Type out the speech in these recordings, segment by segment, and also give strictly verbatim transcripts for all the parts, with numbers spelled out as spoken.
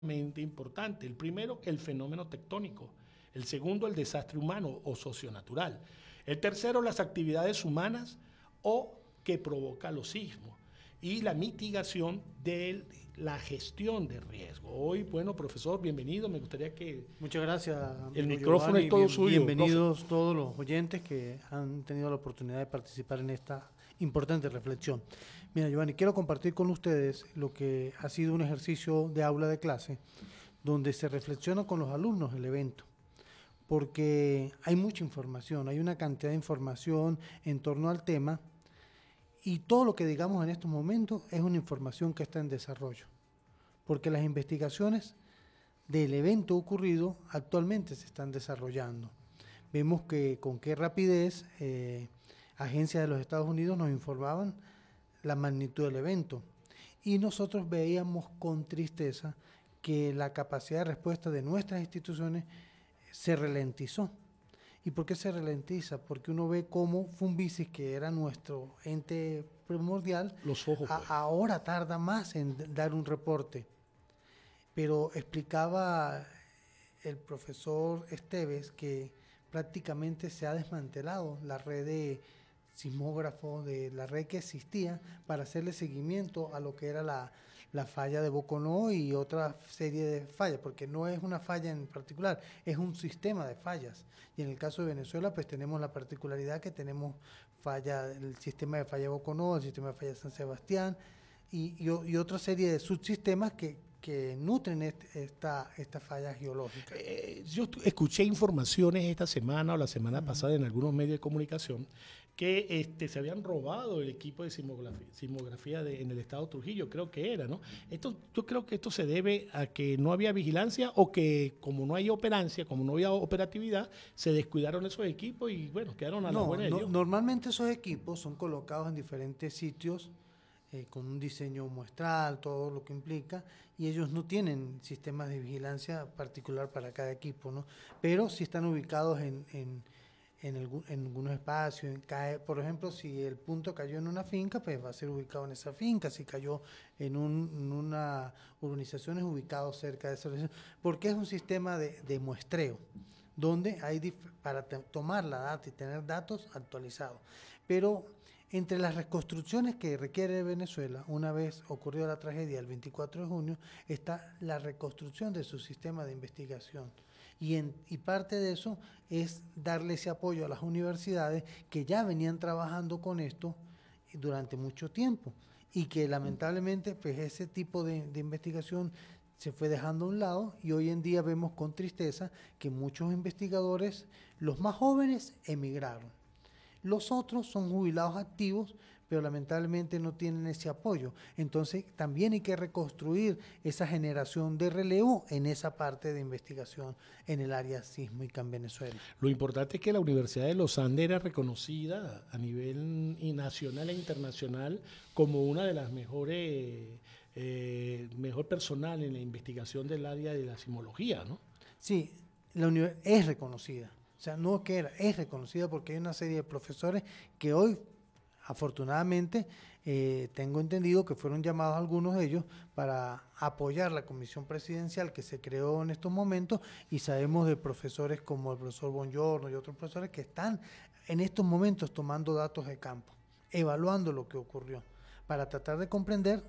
importante. El primero, el fenómeno tectónico. El segundo, el desastre humano o socionatural. El tercero, las actividades humanas o que provoca los sismos. Y la mitigación de la gestión de riesgo. Hoy, bueno, profesor, bienvenido. Me gustaría que... Muchas gracias. El micrófono es todo bien, suyo. Bienvenidos profe. Todos los oyentes que han tenido la oportunidad de participar en esta importante reflexión. Mira, Giovanni, quiero compartir con ustedes lo que ha sido un ejercicio de aula de clase, donde se reflexiona con los alumnos el evento, porque hay mucha información, hay una cantidad de información en torno al tema, y todo lo que digamos en estos momentos es una información que está en desarrollo, porque las investigaciones del evento ocurrido actualmente se están desarrollando. Vemos que con qué rapidez eh, agencias de los Estados Unidos nos informaban la magnitud del evento, y nosotros veíamos con tristeza que la capacidad de respuesta de nuestras instituciones se ralentizó. ¿Y por qué se ralentiza? Porque uno ve cómo Funvisis, que era nuestro ente primordial, Los ojos, a, pues. ahora tarda más en dar un reporte. Pero explicaba el profesor Esteves que prácticamente se ha desmantelado la red de sismógrafos, de la red que existía para hacerle seguimiento a lo que era la, la falla de Boconó y otra serie de fallas, porque no es una falla en particular, es un sistema de fallas. Y en el caso de Venezuela, pues tenemos la particularidad que tenemos falla, el sistema de falla de Boconó, el sistema de falla de San Sebastián y, y, y otra serie de subsistemas que, que nutren este, esta, esta falla geológica. Eh, yo escuché informaciones esta semana o la semana uh-huh. pasada en algunos medios de comunicación que este, se habían robado el equipo de sismografía, sismografía de, en el estado Trujillo, creo que era, ¿no? Esto, yo creo que esto se debe a que no había vigilancia o que como no hay operancia, como no había operatividad, se descuidaron esos equipos y bueno, quedaron a no, la buena de no, Dios. Normalmente esos equipos son colocados en diferentes sitios eh, con un diseño muestral, todo lo que implica, y ellos no tienen sistemas de vigilancia particular para cada equipo, ¿no? Pero sí están ubicados en... en En, el, en algunos espacios, en cae, por ejemplo, si el punto cayó en una finca, pues va a ser ubicado en esa finca. Si cayó en, un, en una urbanización, es ubicado cerca de esa urbanización, porque es un sistema de, de muestreo, donde hay dif- para te, tomar la data y tener datos actualizados. Pero entre las reconstrucciones que requiere Venezuela, una vez ocurrió la tragedia el veinticuatro de junio, está la reconstrucción de su sistema de investigación. Y, en, y parte de eso es darle ese apoyo a las universidades que ya venían trabajando con esto durante mucho tiempo y que lamentablemente pues ese tipo de, de investigación se fue dejando a un lado y hoy en día vemos con tristeza que muchos investigadores, los más jóvenes, emigraron. Los otros son jubilados activos, pero lamentablemente no tienen ese apoyo. Entonces también hay que reconstruir esa generación de relevo en esa parte de investigación en el área sísmica en Venezuela. Lo importante es que la Universidad de los Andes era reconocida a nivel nacional e internacional como una de las mejores, eh, mejor personal en la investigación del área de la sismología, ¿no? Sí, la universidad es reconocida. O sea, no que era, es reconocida porque hay una serie de profesores que hoy, afortunadamente, eh, tengo entendido que fueron llamados algunos de ellos para apoyar la comisión presidencial que se creó en estos momentos y sabemos de profesores como el profesor Bongiorno y otros profesores que están en estos momentos tomando datos de campo, evaluando lo que ocurrió, para tratar de comprender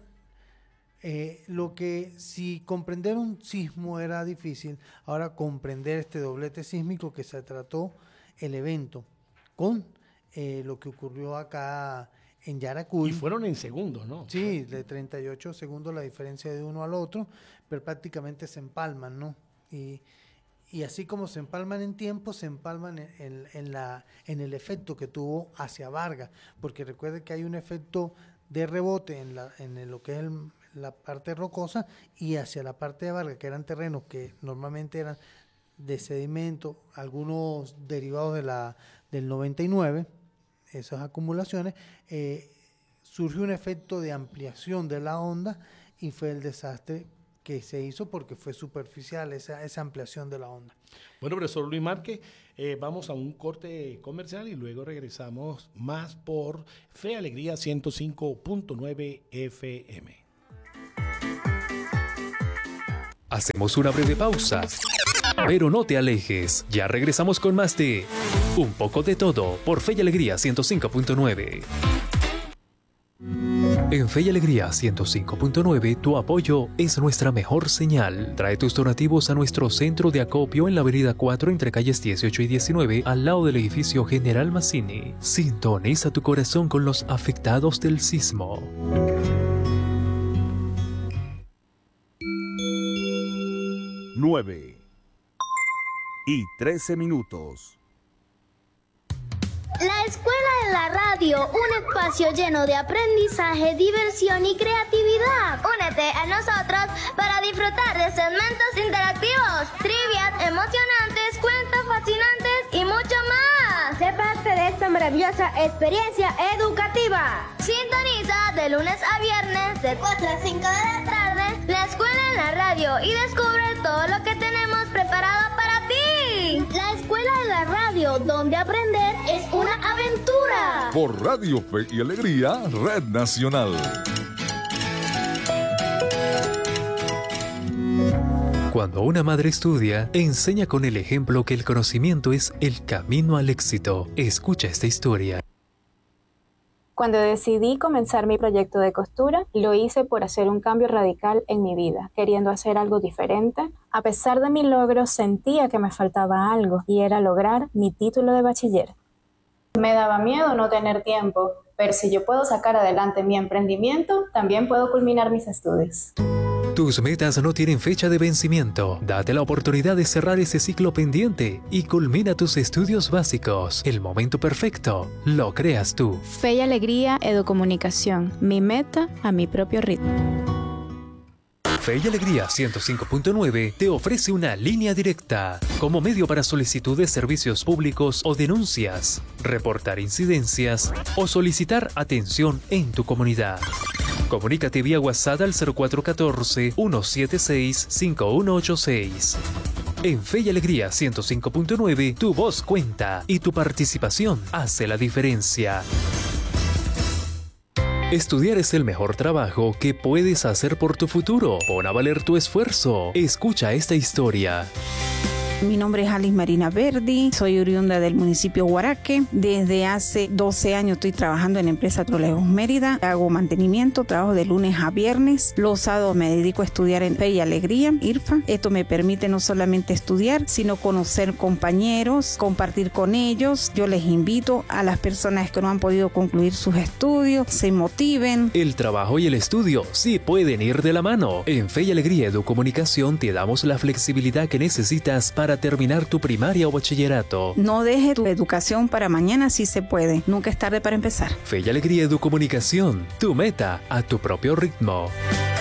Eh, lo que si comprender un sismo era difícil, ahora comprender este doblete sísmico que se trató el evento con eh, lo que ocurrió acá en Yaracuy. Y fueron en segundos, ¿no? Sí, de treinta y ocho segundos la diferencia de uno al otro, pero prácticamente se empalman, ¿no? Y, y así como se empalman en tiempo, se empalman en, en, en, la, en el efecto que tuvo hacia Vargas, porque recuerde que hay un efecto de rebote en, la, en lo que es el la parte rocosa y hacia la parte de Vargas, que eran terrenos que normalmente eran de sedimento, algunos derivados de la, del noventa y nueve, esas acumulaciones, eh, surgió un efecto de ampliación de la onda y fue el desastre que se hizo porque fue superficial esa, esa ampliación de la onda. Bueno, profesor Luis Márquez, eh, vamos a un corte comercial y luego regresamos más por Fe Alegría ciento cinco punto nueve F M. Hacemos una breve pausa. Pero no te alejes, ya regresamos con más de Un poco de todo por Fe y Alegría ciento cinco punto nueve. En Fe y Alegría ciento cinco punto nueve, tu apoyo es nuestra mejor señal. Trae tus donativos a nuestro centro de acopio en la avenida cuatro entre calles dieciocho y diecinueve, al lado del edificio General Mazzini. Sintoniza tu corazón con los afectados del sismo. nueve y trece minutos. La Escuela de la Radio, un espacio lleno de aprendizaje, diversión y creatividad. Únete a nosotros para disfrutar de segmentos interactivos, trivias emocionantes, cuentos fascinantes y mucho más. Sé parte de esta maravillosa experiencia educativa. Sintoniza de lunes a viernes de cuatro a cinco de la tarde la Escuela en la Radio y descubre todo lo que tenemos preparado para ti. La Escuela de la Radio, donde aprender es una aventura. Por Radio Fe y Alegría, Red Nacional. Cuando una madre estudia, enseña con el ejemplo que el conocimiento es el camino al éxito. Escucha esta historia. Cuando decidí comenzar mi proyecto de costura, lo hice por hacer un cambio radical en mi vida, queriendo hacer algo diferente. A pesar de mi logro, sentía que me faltaba algo, y era lograr mi título de bachiller. Me daba miedo no tener tiempo, pero si yo puedo sacar adelante mi emprendimiento, también puedo culminar mis estudios. Tus metas no tienen fecha de vencimiento. Date la oportunidad de cerrar ese ciclo pendiente y culmina tus estudios básicos. El momento perfecto lo creas tú. Fe y Alegría Educomunicación. Mi meta a mi propio ritmo. Fe y Alegría ciento cinco punto nueve te ofrece una línea directa como medio para solicitud de servicios públicos o denuncias, reportar incidencias o solicitar atención en tu comunidad. Comunícate vía WhatsApp al cero cuatro uno cuatro, uno siete seis, cinco uno ocho seis. En Fe y Alegría ciento cinco punto nueve, tu voz cuenta y tu participación hace la diferencia. Estudiar es el mejor trabajo que puedes hacer por tu futuro. Pon a valer tu esfuerzo. Escucha esta historia. Mi nombre es Alice Marina Verdi, soy oriunda del municipio Guaraque. Desde hace doce años estoy trabajando en la empresa Trolejos Mérida. Hago mantenimiento, trabajo de lunes a viernes. Los sábados me dedico a estudiar en Fe y Alegría, I R F A. Esto me permite no solamente estudiar, sino conocer compañeros, compartir con ellos. Yo les invito a las personas que no han podido concluir sus estudios, se motiven. El trabajo y el estudio sí pueden ir de la mano. En Fe y Alegría Educomunicación te damos la flexibilidad que necesitas para terminar tu primaria o bachillerato. No deje tu educación para mañana si se puede. Nunca es tarde para empezar. Fe y Alegría Educomunicación, tu meta a tu propio ritmo.